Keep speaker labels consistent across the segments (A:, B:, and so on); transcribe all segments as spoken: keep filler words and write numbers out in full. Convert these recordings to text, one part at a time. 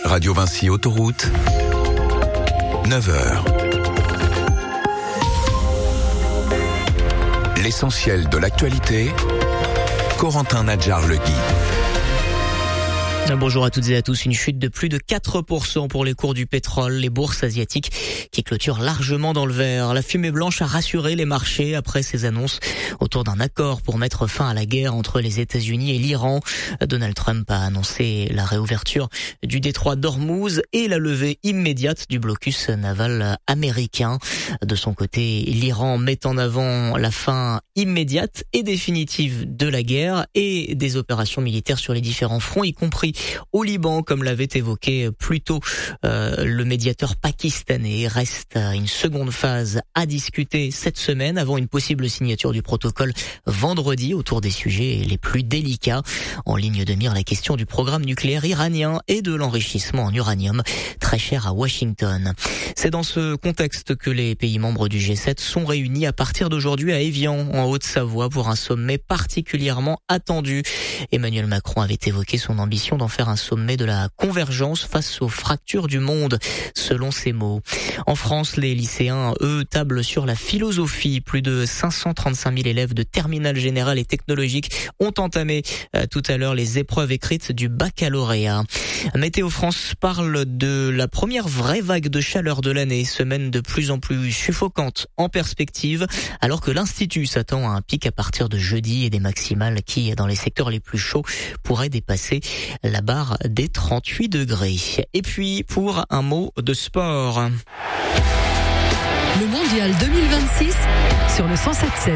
A: Radio Vinci Autoroute, neuf heures. L'essentiel de l'actualité, Corentin Nadjar-Legui.
B: Bonjour à toutes et à tous. Une chute de plus de quatre pour cent pour les cours du pétrole, les bourses asiatiques qui clôturent largement dans le vert. La fumée blanche a rassuré les marchés après ces annonces autour d'un accord pour mettre fin à la guerre entre les États-Unis et l'Iran. Donald Trump a annoncé la réouverture du détroit d'Ormuz et la levée immédiate du blocus naval américain. De son côté, l'Iran met en avant la fin immédiate et définitive de la guerre et des opérations militaires sur les différents fronts, y compris au Liban, comme l'avait évoqué plus tôt euh, le médiateur pakistanais. Reste une seconde phase à discuter cette semaine avant une possible signature du protocole vendredi autour des sujets les plus délicats. En ligne de mire, la question du programme nucléaire iranien et de l'enrichissement en uranium, très cher à Washington. C'est dans ce contexte que les pays membres du G sept sont réunis à partir d'aujourd'hui à Évian, en Haute-Savoie, pour un sommet particulièrement attendu. Emmanuel Macron avait évoqué son ambition d'en faire un sommet de la convergence face aux fractures du monde, selon ses mots. En France, les lycéens, eux, tablent sur la philosophie. Plus de cinq cent trente-cinq mille élèves de terminale générale et technologique ont entamé euh, tout à l'heure les épreuves écrites du baccalauréat. Météo France parle de la première vraie vague de chaleur de l'année, semaine de plus en plus suffocante en perspective, alors que l'Institut s'attend à un pic à partir de jeudi et des maximales qui, dans les secteurs les plus chauds, pourraient dépasser la barre des trente-huit degrés. Et puis, pour un mot de sport.
C: Le mondial deux mille vingt-six sur le cent sept sept.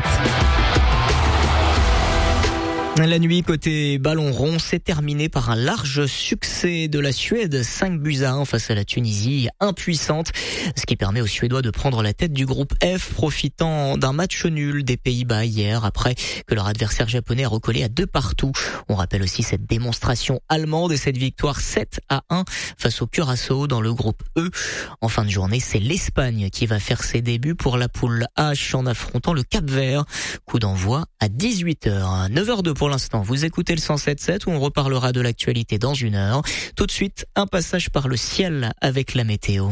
B: La nuit côté ballon rond s'est terminée par un large succès de la Suède, cinq buts à un face à la Tunisie, impuissante, ce qui permet aux Suédois de prendre la tête du groupe F, profitant d'un match nul des Pays-Bas hier, après que leur adversaire japonais a recollé à deux partout. On rappelle aussi cette démonstration allemande et cette victoire sept à un face au Curaçao dans le groupe E. En fin de journée, c'est l'Espagne qui va faire ses débuts pour la poule H en affrontant le Cap-Vert. Coup d'envoi à dix-huit heures. neuf heures deux pour l'instant, vous écoutez le cent sept sept où on reparlera de l'actualité dans une heure. Tout de suite, un passage par le ciel avec la météo.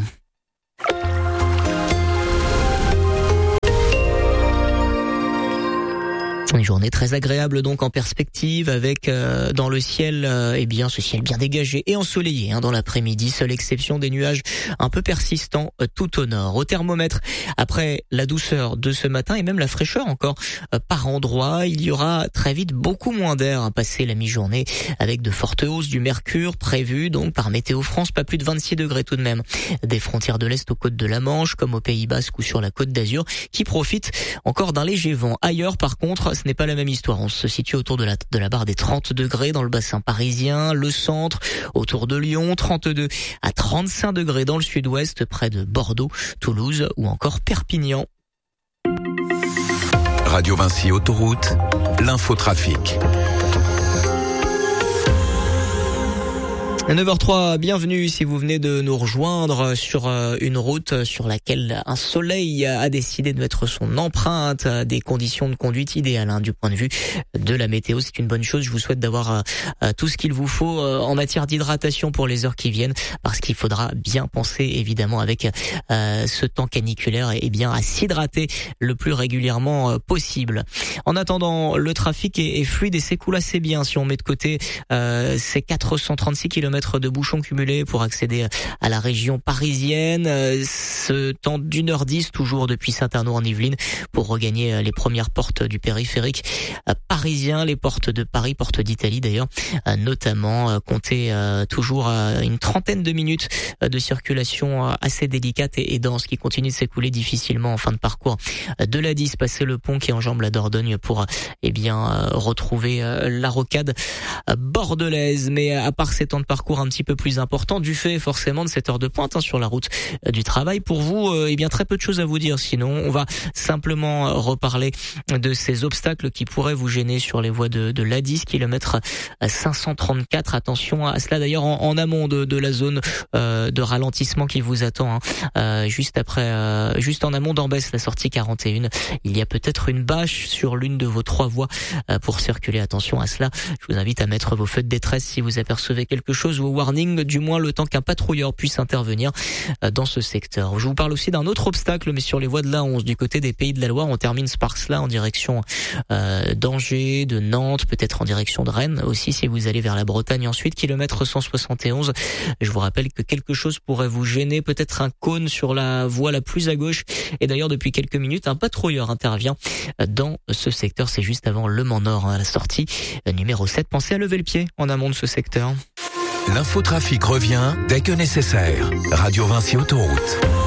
B: Une journée très agréable donc en perspective avec euh, dans le ciel euh, eh bien ce ciel bien dégagé et ensoleillé hein, dans l'après-midi, seule exception des nuages un peu persistants euh, tout au nord. Au thermomètre, après la douceur de ce matin et même la fraîcheur encore euh, par endroits, il y aura très vite beaucoup moins d'air à passer la mi-journée avec de fortes hausses du mercure prévues donc par Météo France, pas plus de vingt-six degrés tout de même. Des frontières de l'Est aux côtes de la Manche comme au Pays Basque ou sur la Côte d'Azur qui profitent encore d'un léger vent. Ailleurs par contre, ce n'est pas la même histoire. On se situe autour de la, de la barre des trente degrés dans le bassin parisien, le centre, autour de Lyon, trente-deux à trente-cinq degrés dans le sud-ouest, près de Bordeaux, Toulouse ou encore Perpignan.
A: Radio Vinci Autoroute, l'infotrafic.
B: neuf heures trois, bienvenue si vous venez de nous rejoindre sur une route sur laquelle un soleil a décidé de mettre son empreinte, des conditions de conduite idéales hein, du point de vue de la météo. C'est une bonne chose, je vous souhaite d'avoir euh, tout ce qu'il vous faut euh, en matière d'hydratation pour les heures qui viennent, parce qu'il faudra bien penser évidemment avec euh, ce temps caniculaire et, et bien à s'hydrater le plus régulièrement euh, possible. En attendant, le trafic est, est fluide et s'écoule assez bien si on met de côté euh, ces quatre cent trente-six kilomètres de bouchons cumulés pour accéder à la région parisienne. Ce temps d'une heure dix toujours depuis Saint-Arnaud en Yvelines pour regagner les premières portes du périphérique parisien, les portes de Paris, portes d'Italie d'ailleurs, notamment. Comptez toujours une trentaine de minutes de circulation assez délicate et dense qui continue de s'écouler difficilement en fin de parcours de l'A dix, passer le pont qui enjambe la Dordogne pour eh bien retrouver la rocade bordelaise. Mais à part ces temps de parcours un petit peu plus important du fait forcément de cette heure de pointe hein, sur la route euh, du travail. Pour vous, euh, eh bien très peu de choses à vous dire. Sinon, on va simplement euh, reparler de ces obstacles qui pourraient vous gêner sur les voies de, de l'A dix, kilomètre cinq cent trente-quatre. Attention à cela d'ailleurs en, en amont de, de la zone euh, de ralentissement qui vous attend. Hein. Euh, juste après, euh, juste en amont d'Ambès, la sortie quarante et un. Il y a peut-être une bâche sur l'une de vos trois voies euh, pour circuler. Attention à cela. Je vous invite à mettre vos feux de détresse si vous apercevez quelque chose pause ou au warning, du moins le temps qu'un patrouilleur puisse intervenir dans ce secteur. Je vous parle aussi d'un autre obstacle, mais sur les voies de l'A onze, du côté des Pays de la Loire. On termine ce Sparks-là en direction euh, d'Angers, de Nantes, peut-être en direction de Rennes aussi si vous allez vers la Bretagne ensuite, kilomètre cent soixante et onze. Je vous rappelle que quelque chose pourrait vous gêner, peut-être un cône sur la voie la plus à gauche. Et d'ailleurs, depuis quelques minutes, un patrouilleur intervient dans ce secteur. C'est juste avant Le Mans Nord, à la sortie numéro sept. Pensez à lever le pied en amont de ce secteur.
A: L'infotrafic revient dès que nécessaire. Radio Vinci Autoroute.